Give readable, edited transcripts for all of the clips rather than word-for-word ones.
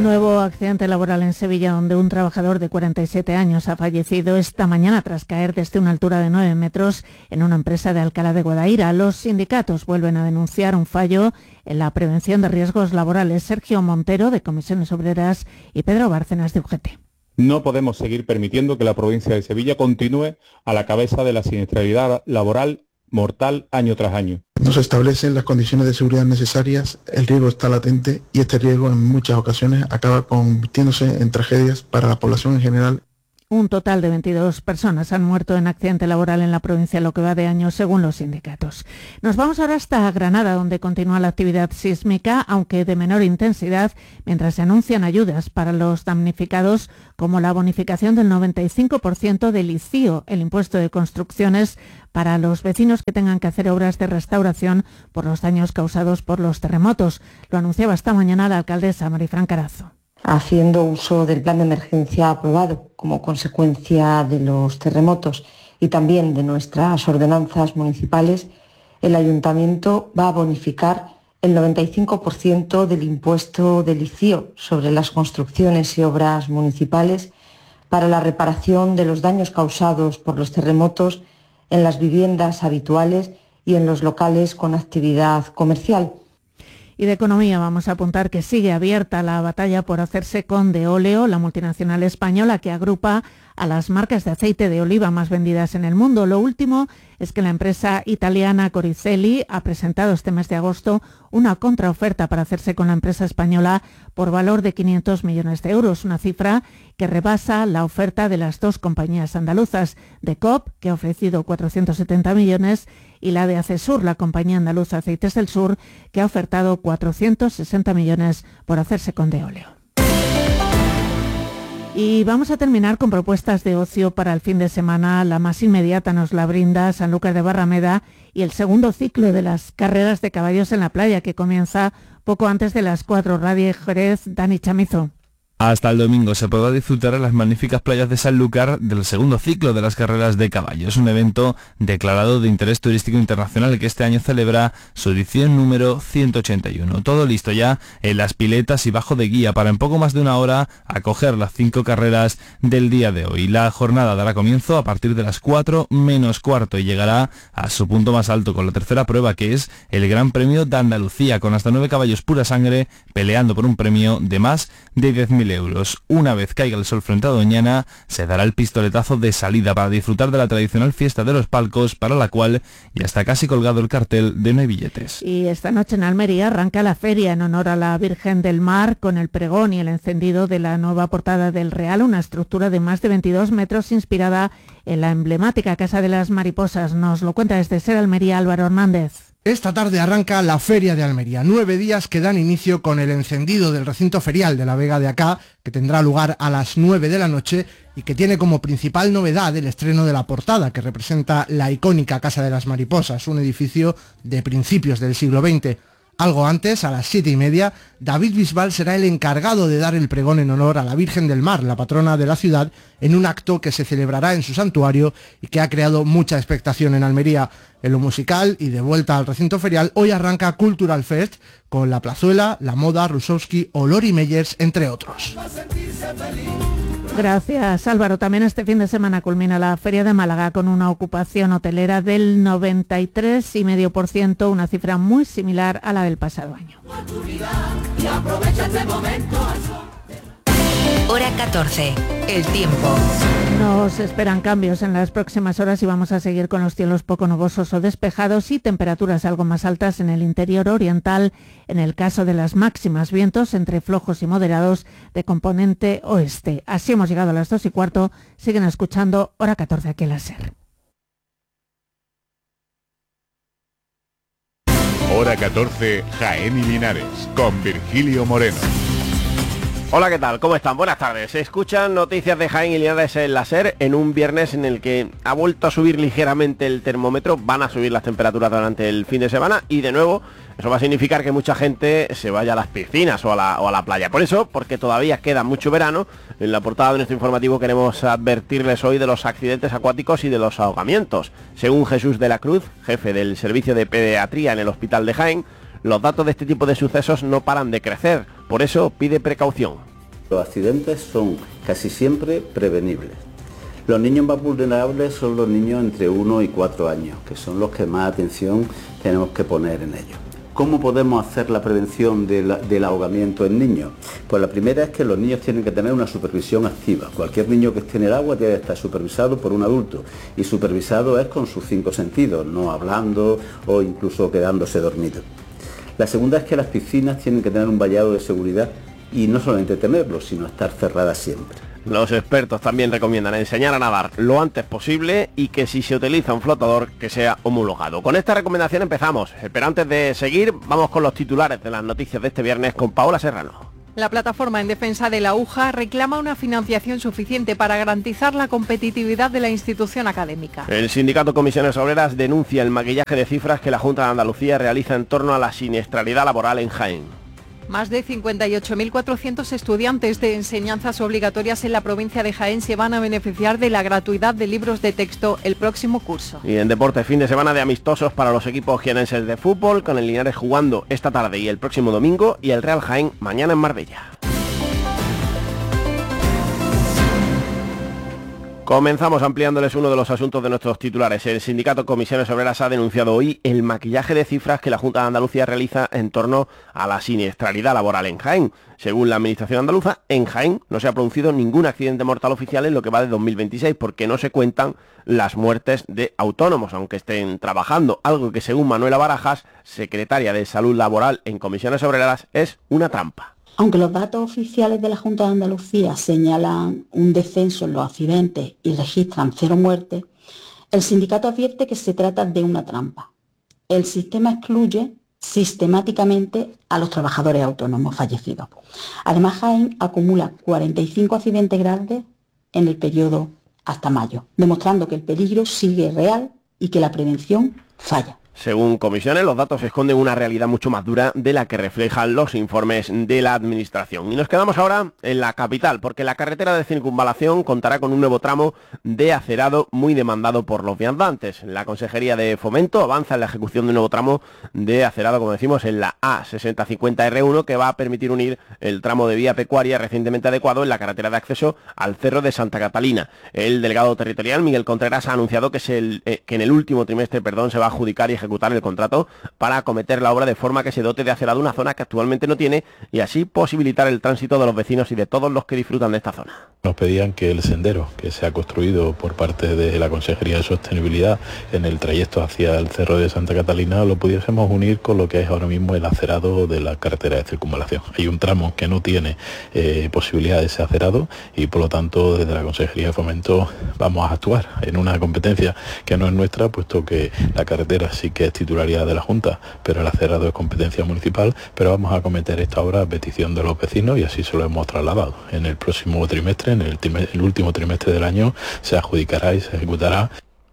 Nuevo accidente laboral en Sevilla, donde un trabajador de 47 años ha fallecido esta mañana tras caer desde una altura de 9 metros en una empresa de Alcalá de Guadaira. Los sindicatos vuelven a denunciar un fallo en la prevención de riesgos laborales. Sergio Montero, de Comisiones Obreras, y Pedro Bárcenas, de UGT. No podemos seguir permitiendo que la provincia de Sevilla continúe a la cabeza de la siniestralidad laboral mortal año tras año. No se establecen las condiciones de seguridad necesarias, el riesgo está latente y este riesgo en muchas ocasiones acaba convirtiéndose en tragedias para la población en general. Un total de 22 personas han muerto en accidente laboral en la provincia en lo que va de año, según los sindicatos. Nos vamos ahora hasta Granada, donde continúa la actividad sísmica, aunque de menor intensidad, mientras se anuncian ayudas para los damnificados, como la bonificación del 95% del ICIO, el impuesto de construcciones, para los vecinos que tengan que hacer obras de restauración por los daños causados por los terremotos. Lo anunciaba esta mañana la alcaldesa Marifran Carazo. Haciendo uso del plan de emergencia aprobado como consecuencia de los terremotos y también de nuestras ordenanzas municipales, el Ayuntamiento va a bonificar el 95% del impuesto del ICIO sobre las construcciones y obras municipales para la reparación de los daños causados por los terremotos en las viviendas habituales y en los locales con actividad comercial. Y de economía vamos a apuntar que sigue abierta la batalla por hacerse con Deoleo, la multinacional española que agrupa a las marcas de aceite de oliva más vendidas en el mundo. Lo último es que la empresa italiana Coricelli ha presentado este mes de agosto una contraoferta para hacerse con la empresa española por valor de 500 millones de euros, una cifra que rebasa la oferta de las dos compañías andaluzas, de COP, que ha ofrecido 470 millones, y la de Acesur, la compañía andaluza Aceites del Sur, que ha ofertado 460 millones por hacerse con Deoleo. Y vamos a terminar con propuestas de ocio para el fin de semana. La más inmediata nos la brinda Sanlúcar de Barrameda y el segundo ciclo de las carreras de caballos en la playa, que comienza poco antes de las 4. Radio Jerez, Dani Chamizo. Hasta el domingo se podrá disfrutar en las magníficas playas de Sanlúcar del segundo ciclo de las carreras de caballos, un evento declarado de interés turístico internacional que este año celebra su edición número 181. Todo listo ya en las piletas y bajo de guía para en poco más de una hora acoger las 5 carreras del día de hoy. La jornada dará comienzo a partir de las 4 menos cuarto y llegará a su punto más alto con la tercera prueba, que es el Gran Premio de Andalucía, con hasta 9 caballos pura sangre peleando por un premio de más de 10.000 euros. Una vez caiga el sol frente a Doñana, se dará el pistoletazo de salida para disfrutar de la tradicional fiesta de los palcos, para la cual ya está casi colgado el cartel de No hay billetes. Y esta noche en Almería arranca la feria en honor a la Virgen del Mar, con el pregón y el encendido de la nueva portada del Real, una estructura de más de 22 metros inspirada en la emblemática Casa de las Mariposas. Nos lo cuenta desde Ser Almería Álvaro Hernández. Esta tarde arranca la Feria de Almería, 9 días que dan inicio con el encendido del recinto ferial de la Vega de Acá, que tendrá lugar a las 9 de la noche y que tiene como principal novedad el estreno de la portada, que representa la icónica Casa de las Mariposas, un edificio de principios del siglo XX. Algo antes, a las 7:30, David Bisbal será el encargado de dar el pregón en honor a la Virgen del Mar, la patrona de la ciudad, en un acto que se celebrará en su santuario y que ha creado mucha expectación en Almería. En lo musical y de vuelta al recinto ferial, hoy arranca Cultural Fest con La Plazuela, La Moda, Rusowski o Lori Meyers, entre otros. Gracias, Álvaro. También este fin de semana culmina la Feria de Málaga con una ocupación hotelera del 93,5%, una cifra muy similar a la del pasado año. Hora 14, el tiempo. Nos esperan cambios en las próximas horas y vamos a seguir con los cielos poco nubosos o despejados y temperaturas algo más altas en el interior oriental. En el caso de las máximas, vientos entre flojos y moderados de componente oeste. Así hemos llegado a las 2:15. Siguen escuchando Hora 14 aquí en la SER. Hora 14, Jaén y Linares, con Virgilio Moreno. Hola, ¿qué tal? ¿Cómo están? Buenas tardes. Se escuchan noticias de Jaén y Linares en la SER en un viernes en el que ha vuelto a subir ligeramente el termómetro. Van a subir las temperaturas durante el fin de semana y de nuevo eso va a significar que mucha gente se vaya a las piscinas o a la playa. Por eso, porque todavía queda mucho verano, en la portada de nuestro informativo queremos advertirles hoy de los accidentes acuáticos y de los ahogamientos. Según Jesús de la Cruz, jefe del servicio de pediatría en el Hospital de Jaén, los datos de este tipo de sucesos no paran de crecer. Por eso pide precaución. Los accidentes son casi siempre prevenibles. Los niños más vulnerables son los niños entre 1 y 4 años, que son los que más atención tenemos que poner en ellos. ¿Cómo podemos hacer la prevención del ahogamiento en niños? Pues la primera es que los niños tienen que tener una supervisión activa. Cualquier niño que esté en el agua tiene que estar supervisado por un adulto. Y supervisado es con sus 5 sentidos, no hablando o incluso quedándose dormido. La segunda es que las piscinas tienen que tener un vallado de seguridad y no solamente tenerlo, sino estar cerradas siempre. Los expertos también recomiendan enseñar a nadar lo antes posible y que si se utiliza un flotador que sea homologado. Con esta recomendación empezamos, pero antes de seguir vamos con los titulares de las noticias de este viernes con Paola Serrano. La plataforma en defensa de la UJA reclama una financiación suficiente para garantizar la competitividad de la institución académica. El sindicato Comisiones Obreras denuncia el maquillaje de cifras que la Junta de Andalucía realiza en torno a la siniestralidad laboral en Jaén. Más de 58.400 estudiantes de enseñanzas obligatorias en la provincia de Jaén se van a beneficiar de la gratuidad de libros de texto el próximo curso. Y en deporte, fin de semana de amistosos para los equipos jienenses de fútbol, con el Linares jugando esta tarde y el próximo domingo y el Real Jaén mañana en Marbella. Comenzamos ampliándoles uno de los asuntos de nuestros titulares. El sindicato Comisiones Obreras ha denunciado hoy el maquillaje de cifras que la Junta de Andalucía realiza en torno a la siniestralidad laboral en Jaén. Según la Administración andaluza, en Jaén no se ha producido ningún accidente mortal oficial en lo que va de 2026 porque no se cuentan las muertes de autónomos, aunque estén trabajando, algo que según Manuela Barajas, secretaria de Salud Laboral en Comisiones Obreras, es una trampa. Aunque los datos oficiales de la Junta de Andalucía señalan un descenso en los accidentes y registran 0 muertes, el sindicato advierte que se trata de una trampa. El sistema excluye sistemáticamente a los trabajadores autónomos fallecidos. Además, Jaén acumula 45 accidentes graves en el periodo hasta mayo, demostrando que el peligro sigue real y que la prevención falla. Según Comisiones, los datos esconden una realidad mucho más dura de la que reflejan los informes de la Administración. Y nos quedamos ahora en la capital, porque la carretera de circunvalación contará con un nuevo tramo de acerado muy demandado por los viandantes. La Consejería de Fomento avanza en la ejecución de un nuevo tramo de acerado, como decimos, en la A6050R1, que va a permitir unir el tramo de vía pecuaria recientemente adecuado en la carretera de acceso al Cerro de Santa Catalina. El delegado territorial, Miguel Contreras, ha anunciado que en el último trimestre se va a adjudicar y ejecutar el contrato para acometer la obra de forma que se dote de acerado una zona que actualmente no tiene y así posibilitar el tránsito de los vecinos y de todos los que disfrutan de esta zona. Nos pedían que el sendero que se ha construido por parte de la Consejería de Sostenibilidad en el trayecto hacia el Cerro de Santa Catalina lo pudiésemos unir con lo que es ahora mismo el acerado de la carretera de circunvalación. Hay un tramo que no tiene posibilidad de ese acerado y por lo tanto desde la Consejería de Fomento vamos a actuar en una competencia que no es nuestra, puesto que la carretera sí que es titularidad de la Junta, pero el acerado es competencia municipal, pero vamos a acometer esta obra a petición de los vecinos y así se lo hemos trasladado. En el próximo trimestre, en el último trimestre del año, se adjudicará y se ejecutará.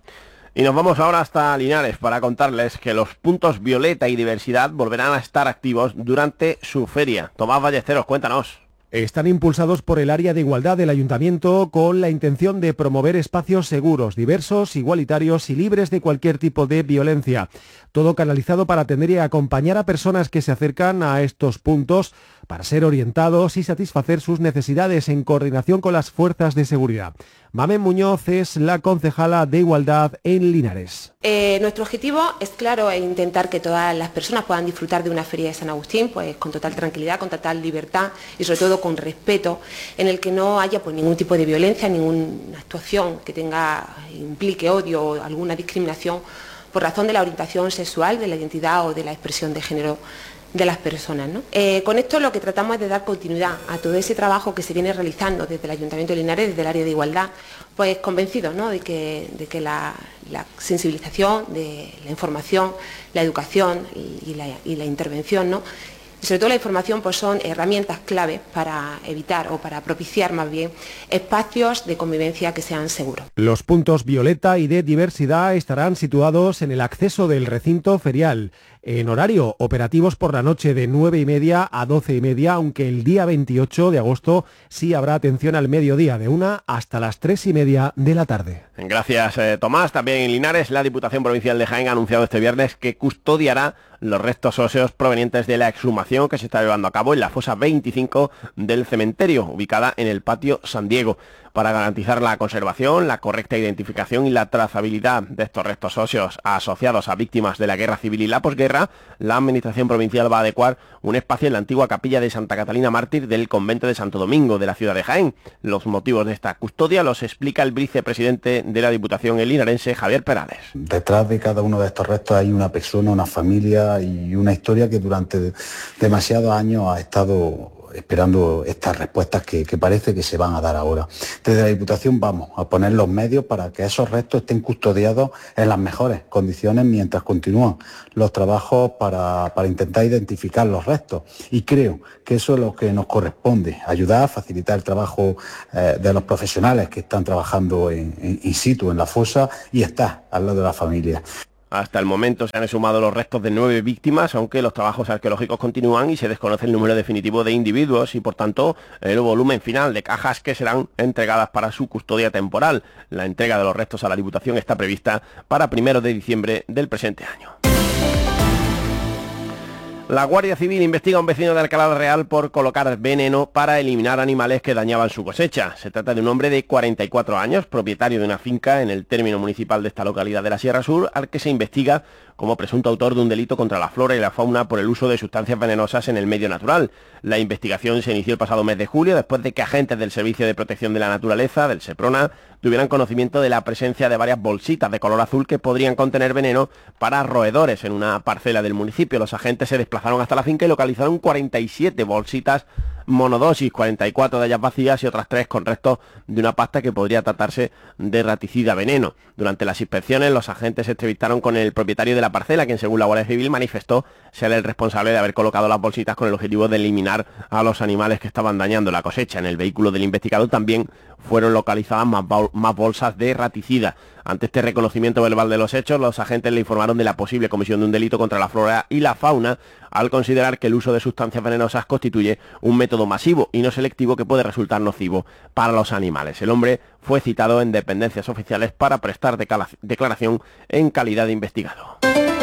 Y nos vamos ahora hasta Linares para contarles que los puntos Violeta y Diversidad volverán a estar activos durante su feria. Tomás Ballesteros, cuéntanos. Están impulsados por el área de igualdad del Ayuntamiento con la intención de promover espacios seguros, diversos, igualitarios y libres de cualquier tipo de violencia. Todo canalizado para atender y acompañar a personas que se acercan a estos puntos para ser orientados y satisfacer sus necesidades en coordinación con las fuerzas de seguridad. Mamen Muñoz es la concejala de Igualdad en Linares. Nuestro objetivo es claro, es intentar que todas las personas puedan disfrutar de una feria de San Agustín pues con total tranquilidad, con total libertad y sobre todo con respeto, en el que no haya pues, ningún tipo de violencia, ninguna actuación que implique odio o alguna discriminación por razón de la orientación sexual, de la identidad o de la expresión de género de las personas, ¿no? Con esto lo que tratamos es de dar continuidad a todo ese trabajo que se viene realizando desde el Ayuntamiento de Linares, desde el área de igualdad, pues convencidos, ¿no?, de que la sensibilización, de la información, la educación y la intervención, ¿no?, y sobre todo la información pues son herramientas clave para evitar o para propiciar más bien espacios de convivencia que sean seguros. Los puntos Violeta y de Diversidad estarán situados en el acceso del recinto ferial, en horario, operativos por la noche de 9:30 a 12:30, aunque el día 28 de agosto sí habrá atención al mediodía, de 1 hasta las 3:30 de la tarde. Gracias, Tomás. También en Linares, la Diputación Provincial de Jaén ha anunciado este viernes que custodiará los restos óseos provenientes de la exhumación que se está llevando a cabo en la fosa 25 del cementerio, ubicada en el patio San Diego. Para garantizar la conservación, la correcta identificación y la trazabilidad de estos restos óseos asociados a víctimas de la guerra civil y la posguerra, la Administración Provincial va a adecuar un espacio en la antigua capilla de Santa Catalina Mártir del convento de Santo Domingo de la ciudad de Jaén. Los motivos de esta custodia los explica el vicepresidente de la Diputación, el linarense Javier Perales. Detrás de cada uno de estos restos hay una persona, una familia y una historia que durante demasiados años ha estado esperando estas respuestas que parece que se van a dar ahora. Desde la Diputación vamos a poner los medios para que esos restos estén custodiados en las mejores condiciones mientras continúan los trabajos para intentar identificar los restos. Y creo que eso es lo que nos corresponde, ayudar a facilitar el trabajo de los profesionales que están trabajando in situ en la fosa y estar al lado de la familia. Hasta el momento se han exhumado los restos de 9 víctimas, aunque los trabajos arqueológicos continúan y se desconoce el número definitivo de individuos y, por tanto, el volumen final de cajas que serán entregadas para su custodia temporal. La entrega de los restos a la Diputación está prevista para 1 de diciembre del presente año. La Guardia Civil investiga a un vecino de Alcalá Real por colocar veneno para eliminar animales que dañaban su cosecha. Se trata de un hombre de 44 años, propietario de una finca en el término municipal de esta localidad de la Sierra Sur, al que se investiga como presunto autor de un delito contra la flora y la fauna por el uso de sustancias venenosas en el medio natural. La investigación se inició el pasado mes de julio, después de que agentes del Servicio de Protección de la Naturaleza, del SEPRONA, tuvieran conocimiento de la presencia de varias bolsitas de color azul que podrían contener veneno para roedores en una parcela del municipio. Los agentes se desplazaron hasta la finca y localizaron 47 bolsitas monodosis, 44 de ellas vacías y otras 3 con restos de una pasta que podría tratarse de raticida veneno. Durante las inspecciones, los agentes se entrevistaron con el propietario de la parcela, quien según la Guardia Civil manifestó ser el responsable de haber colocado las bolsitas con el objetivo de eliminar a los animales que estaban dañando la cosecha. En el vehículo del investigado también fueron localizadas más bolsas de raticida. Ante este reconocimiento verbal de los hechos, los agentes le informaron de la posible comisión de un delito contra la flora y la fauna, al considerar que el uso de sustancias venenosas constituye un método masivo y no selectivo que puede resultar nocivo para los animales. El hombre fue citado en dependencias oficiales para prestar declaración en calidad de investigado.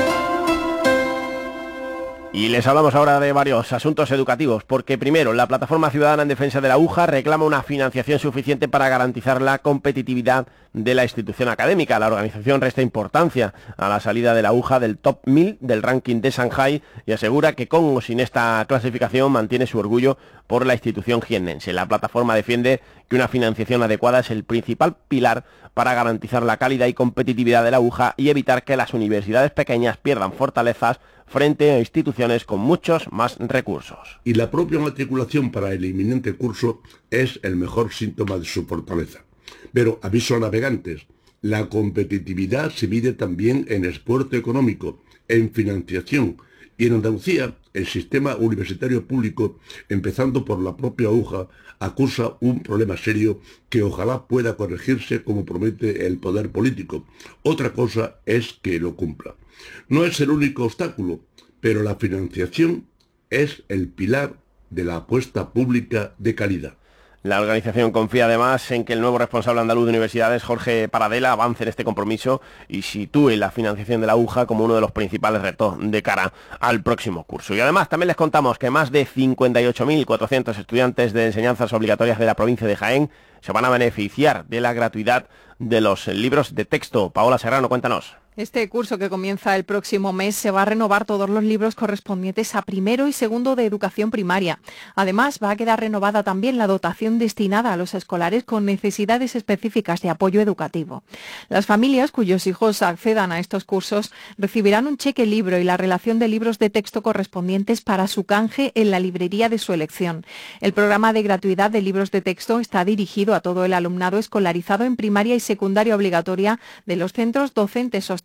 Y les hablamos ahora de varios asuntos educativos, porque primero, la Plataforma Ciudadana en Defensa de la UJA reclama una financiación suficiente para garantizar la competitividad de la institución académica. La organización resta importancia a la salida de la UJA del top 1000 del ranking de Shanghai y asegura que con o sin esta clasificación mantiene su orgullo por la institución jiennense. La plataforma defiende que una financiación adecuada es el principal pilar para garantizar la calidad y competitividad de la UJA y evitar que las universidades pequeñas pierdan fortalezas frente a instituciones con muchos más recursos. Y la propia matriculación para el inminente curso es el mejor síntoma de su fortaleza. Pero aviso a navegantes, la competitividad se mide también en esfuerzo económico, en financiación, y en Andalucía el sistema universitario público, empezando por la propia UJA, acusa un problema serio que ojalá pueda corregirse como promete el poder político. Otra cosa es que lo cumpla. No es el único obstáculo, pero la financiación es el pilar de la apuesta pública de calidad. La organización confía además en que el nuevo responsable andaluz de universidades, Jorge Paradela, avance en este compromiso y sitúe la financiación de la UJA como uno de los principales retos de cara al próximo curso. Y además también les contamos que más de 58.400 estudiantes de enseñanzas obligatorias de la provincia de Jaén se van a beneficiar de la gratuidad de los libros de texto. Paola Serrano, cuéntanos. Este curso, que comienza el próximo mes, se va a renovar todos los libros correspondientes a primero y segundo de educación primaria. Además, va a quedar renovada también la dotación destinada a los escolares con necesidades específicas de apoyo educativo. Las familias cuyos hijos accedan a estos cursos recibirán un cheque libro y la relación de libros de texto correspondientes para su canje en la librería de su elección. El programa de gratuidad de libros de texto está dirigido a todo el alumnado escolarizado en primaria y secundaria obligatoria de los centros docentes sostenibles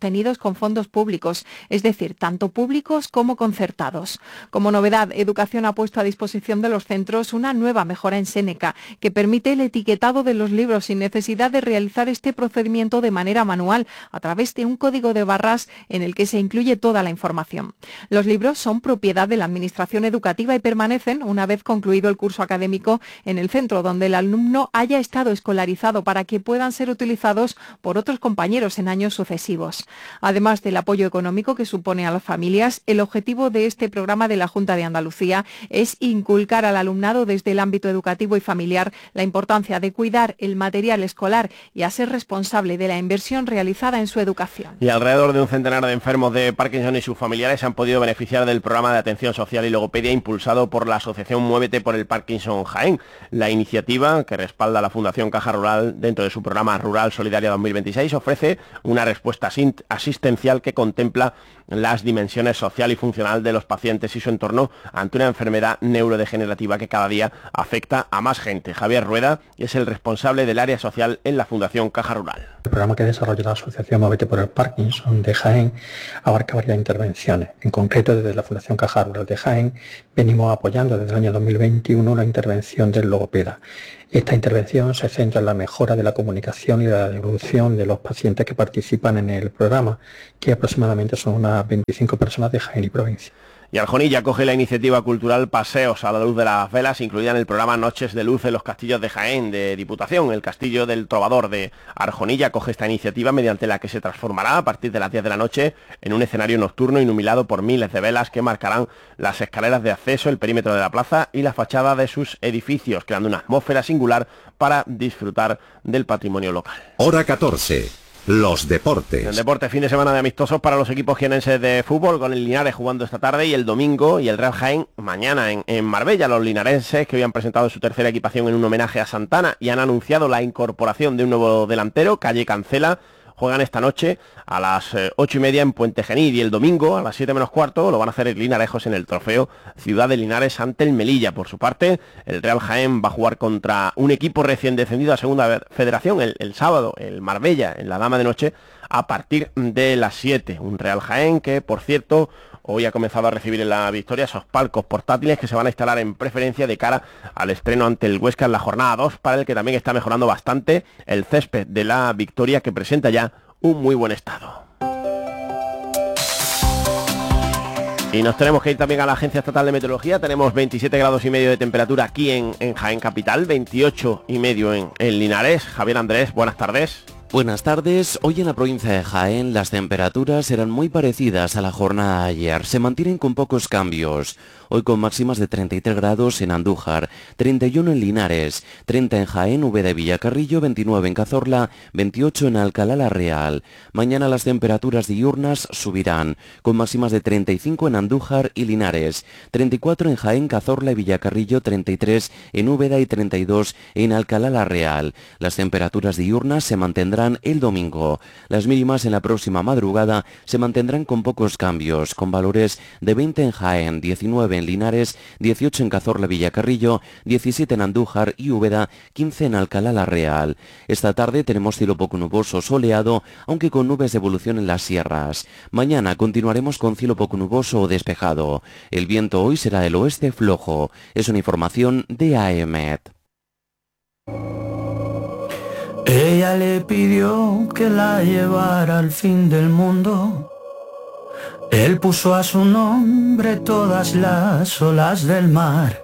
sostenidos con fondos públicos, es decir, tanto públicos como concertados. Como novedad, Educación ha puesto a disposición de los centros una nueva mejora en Séneca, que permite el etiquetado de los libros sin necesidad de realizar este procedimiento de manera manual, a través de un código de barras en el que se incluye toda la información. Los libros son propiedad de la Administración Educativa y permanecen, una vez concluido el curso académico, en el centro donde el alumno haya estado escolarizado, para que puedan ser utilizados por otros compañeros en años sucesivos. Además del apoyo económico que supone a las familias, el objetivo de este programa de la Junta de Andalucía es inculcar al alumnado desde el ámbito educativo y familiar la importancia de cuidar el material escolar y a ser responsable de la inversión realizada en su educación. Y alrededor de un centenar de enfermos de Parkinson y sus familiares han podido beneficiar del programa de atención social y logopedia impulsado por la asociación Muévete por el Parkinson Jaén. La iniciativa, que respalda la Fundación Caja Rural dentro de su programa Rural Solidaria 2026, ofrece una respuesta asistencial que contempla las dimensiones social y funcional de los pacientes y su entorno ante una enfermedad neurodegenerativa que cada día afecta a más gente. Javier Rueda es el responsable del área social en la Fundación Caja Rural. El programa que desarrolla la Asociación Muévete por el Parkinson de Jaén abarca varias intervenciones. En concreto, desde la Fundación Caja Rural de Jaén venimos apoyando desde el año 2021 la intervención del logopeda. Esta intervención se centra en la mejora de la comunicación y la evolución de los pacientes que participan en el programa, que aproximadamente son unas 25 personas de Jaén y provincia. Y Arjonilla acoge la iniciativa cultural Paseos a la Luz de las Velas, incluida en el programa Noches de Luz en los Castillos de Jaén de Diputación. El Castillo del Trovador de Arjonilla acoge esta iniciativa, mediante la que se transformará a partir de las 10 de la noche en un escenario nocturno iluminado por miles de velas que marcarán las escaleras de acceso, el perímetro de la plaza y la fachada de sus edificios, creando una atmósfera singular para disfrutar del patrimonio local. Hora 14. Los deportes. El deporte, fin de semana de amistosos para los equipos jienenses de fútbol, con el Linares jugando esta tarde y el domingo, y el Real Jaén mañana en Marbella. Los linarenses, que hoy han presentado su tercera equipación en un homenaje a Santana y han anunciado la incorporación de un nuevo delantero, Calle Cancela, juegan esta noche a las 8:30 en Puente Genil, y el domingo a las 7 menos cuarto lo van a hacer el Linarejos en el trofeo Ciudad de Linares ante el Melilla. Por su parte, el Real Jaén va a jugar contra un equipo recién descendido a Segunda Federación el sábado, el Marbella, en la Dama de Noche, a partir de las 7. Un Real Jaén que, por cierto, hoy ha comenzado a recibir en la Victoria esos palcos portátiles que se van a instalar en preferencia de cara al estreno ante el Huesca en la jornada 2, para el que también está mejorando bastante el césped de la Victoria, que presenta ya un muy buen estado. Y nos tenemos que ir también a la Agencia Estatal de Meteorología. Tenemos 27 grados y medio de temperatura aquí en Jaén Capital, 28 y medio en Linares. Javier Andrés, buenas tardes. Buenas tardes. Hoy en la provincia de Jaén las temperaturas serán muy parecidas a la jornada de ayer. Se mantienen con pocos cambios. Hoy con máximas de 33 grados en Andújar, 31 en Linares, 30 en Jaén, Úbeda y Villacarrillo, 29 en Cazorla, 28 en Alcalá la Real. Mañana las temperaturas diurnas subirán, con máximas de 35 en Andújar y Linares, 34 en Jaén, Cazorla y Villacarrillo, 33 en Úbeda y 32 en Alcalá la Real. Las temperaturas diurnas se mantendrán el domingo. Las mínimas en la próxima madrugada se mantendrán con pocos cambios, con valores de 20 en Jaén, 19 en Linares, 18 en Cazorla Villacarrillo, 17 en Andújar y Úbeda, 15 en Alcalá la Real. Esta tarde tenemos cielo poco nuboso soleado, aunque con nubes de evolución en las sierras. Mañana continuaremos con cielo poco nuboso o despejado. El viento hoy será del oeste flojo. Es una información de AEMET. Ella le pidió que la llevara al fin del mundo. Él puso a su nombre todas las olas del mar.